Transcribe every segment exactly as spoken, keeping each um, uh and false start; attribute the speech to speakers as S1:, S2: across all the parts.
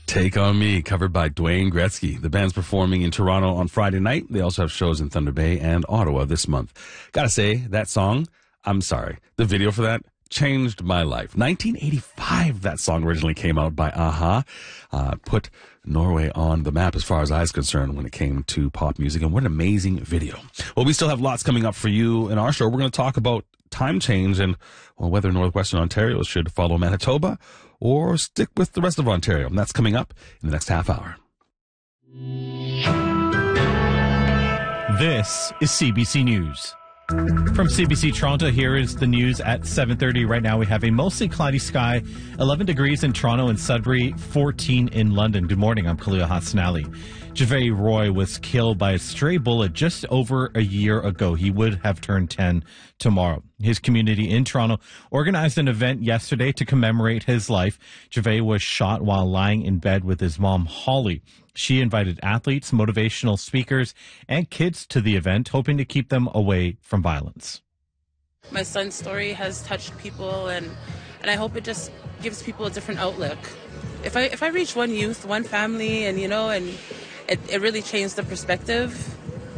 S1: Take on Me, covered by Dwayne Gretzky. The band's performing in Toronto on Friday night. They also have shows in Thunder Bay and Ottawa this month. Gotta say, that song, I'm sorry, the video for that changed my life. nineteen eighty-five, that song originally came out by a-ha. Uh, put Norway on the map as far as I was concerned when it came to pop music. And what an amazing video. Well, we still have lots coming up for you in our show. We're going to talk about time change and well, whether Northwestern Ontario should follow Manitoba or stick with the rest of Ontario. And that's coming up in the next half hour.
S2: This is C B C News. From C B C Toronto, here is the news at seven thirty. Right now we have a mostly cloudy sky, eleven degrees in Toronto and Sudbury, fourteen in London. Good morning, I'm Khalil Hassanali. Javay Roy was killed by a stray bullet just over a year ago. He would have turned ten tomorrow. His community in Toronto organized an event yesterday to commemorate his life. Javay was shot while lying in bed with his mom, Holly. She invited athletes, motivational speakers, and kids to the event, hoping to keep them away from violence.
S3: My son's story has touched people, and, and I hope it just gives people a different outlook. If I if I reach one youth, one family, and you know, and it, it really changed the perspective,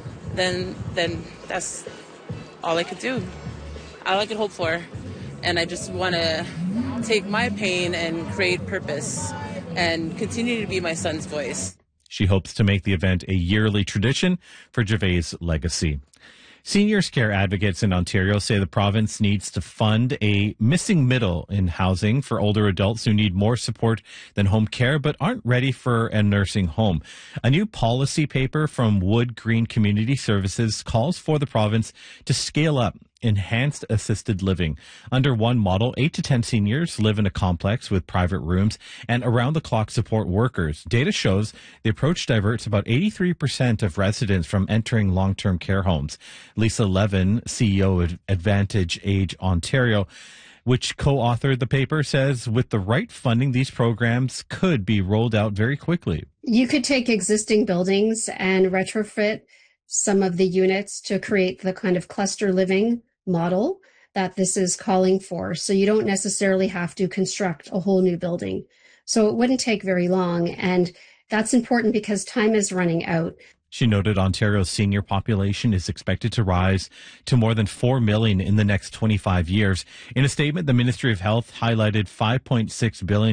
S3: then then that's all I could do, all I could hope for. And I just want to take my pain and create purpose and continue to be my son's voice.
S2: She hopes to make the event a yearly tradition for Javay's legacy. Seniors care advocates in Ontario say the province needs to fund a missing middle in housing for older adults who need more support than home care but aren't ready for a nursing home. A new policy paper from Wood Green Community Services calls for the province to scale up enhanced assisted living. Under one model, eight to ten seniors live in a complex with private rooms and around-the-clock support workers. Data shows the approach diverts about eighty-three percent of residents from entering long-term care homes. Lisa Levin, C E O of Advantage Age Ontario, which co-authored the paper, says with the right funding, these programs could be rolled out very quickly.
S4: You could take existing buildings and retrofit some of the units to create the kind of cluster living model that this is calling for. So you don't necessarily have to construct a whole new building. So it wouldn't take very long. And that's important because time is running out.
S2: She noted Ontario's senior population is expected to rise to more than four million in the next twenty-five years. In a statement, the Ministry of Health highlighted five point six billion